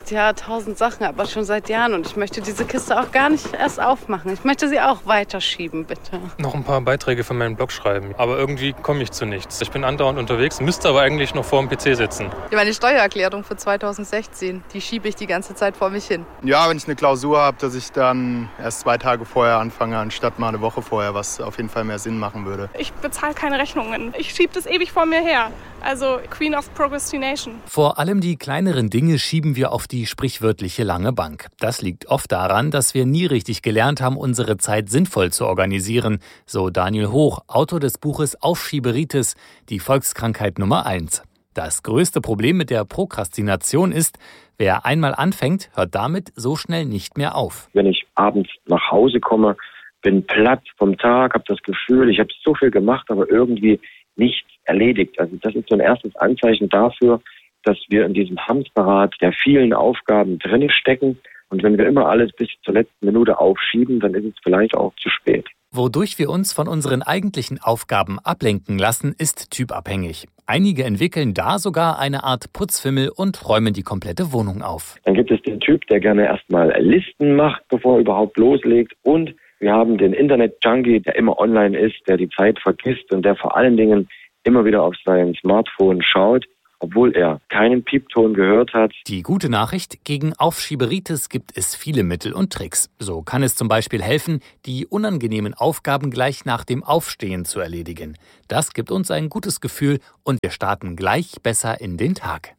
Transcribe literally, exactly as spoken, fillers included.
Ja, tausend Sachen, aber schon seit Jahren. Und ich möchte diese Kiste auch gar nicht erst aufmachen. Ich möchte sie auch weiterschieben, bitte. Noch ein paar Beiträge für meinen Blog schreiben. Aber irgendwie komme ich zu nichts. Ich bin andauernd unterwegs, müsste aber eigentlich noch vor dem P C sitzen. Meine Steuererklärung für zweitausendsechzehn, die schiebe ich die ganze Zeit vor mich hin. Ja, wenn ich eine Klausur habe, dass ich dann erst zwei Tage vorher anfange, anstatt mal eine Woche vorher, was auf jeden Fall mehr Sinn machen würde. Ich bezahle keine Rechnungen. Ich schiebe das ewig vor mir her. Also Queen of Procrastination. Vor allem die kleineren Dinge schieben wir auf die sprichwörtliche lange Bank. Das liegt oft daran, dass wir nie richtig gelernt haben, unsere Zeit sinnvoll zu organisieren, so Daniel Hoch, Autor des Buches Aufschieberitis, die Volkskrankheit Nummer eins. Das größte Problem mit der Prokrastination ist, wer einmal anfängt, hört damit so schnell nicht mehr auf. Wenn ich abends nach Hause komme, bin platt vom Tag, habe das Gefühl, ich habe so viel gemacht, aber irgendwie nichts erledigt. Also das ist so ein erstes Anzeichen dafür, dass wir in diesem Hamsterrad der vielen Aufgaben drin stecken. Und wenn wir immer alles bis zur letzten Minute aufschieben, dann ist es vielleicht auch zu spät. Wodurch wir uns von unseren eigentlichen Aufgaben ablenken lassen, ist typabhängig. Einige entwickeln da sogar eine Art Putzfimmel und räumen die komplette Wohnung auf. Dann gibt es den Typ, der gerne erstmal Listen macht, bevor er überhaupt loslegt. Und wir haben den Internet-Junkie, der immer online ist, der die Zeit vergisst und der vor allen Dingen immer wieder auf sein Smartphone schaut, obwohl er keinen Piepton gehört hat. Die gute Nachricht, gegen Aufschieberitis gibt es viele Mittel und Tricks. So kann es zum Beispiel helfen, die unangenehmen Aufgaben gleich nach dem Aufstehen zu erledigen. Das gibt uns ein gutes Gefühl und wir starten gleich besser in den Tag.